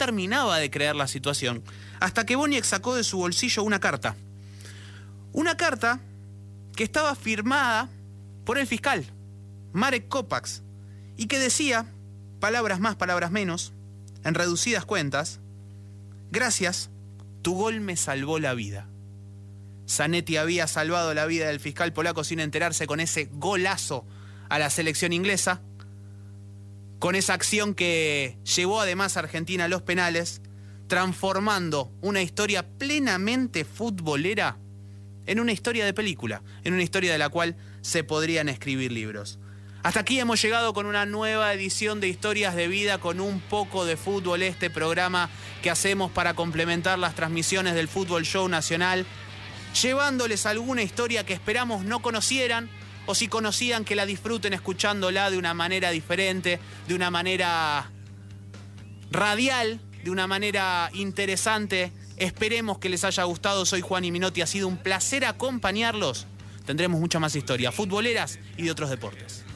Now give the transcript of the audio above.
terminaba de creer la situación, hasta que Boniek sacó de su bolsillo una carta. Una carta que estaba firmada por el fiscal, Marek Kopacz, y que decía, palabras más, palabras menos, en reducidas cuentas: gracias, tu gol me salvó la vida. Zanetti había salvado la vida del fiscal polaco sin enterarse con ese golazo a la selección inglesa, con esa acción que llevó además a Argentina a los penales, transformando una historia plenamente futbolera en una historia de película, en una historia de la cual se podrían escribir libros. Hasta aquí hemos llegado con una nueva edición de Historias de Vida, con un poco de fútbol, este programa que hacemos para complementar las transmisiones del Fútbol Show Nacional, llevándoles alguna historia que esperamos no conocieran, o si conocían, que la disfruten escuchándola de una manera diferente, de una manera radial, de una manera interesante. Esperemos que les haya gustado. Soy Juan Minotti, ha sido un placer acompañarlos. Tendremos mucha más historia, futboleras y de otros deportes.